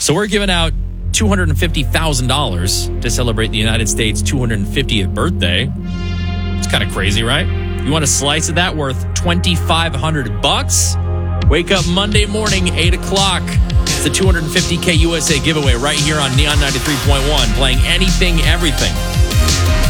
So we're giving out $250,000 to celebrate the United States' 250th birthday. It's kind of crazy, right? You want a slice of that worth $2,500? Wake up Monday morning, 8 o'clock. It's the $250K USA giveaway right here on Neon 93.1, playing anything, everything.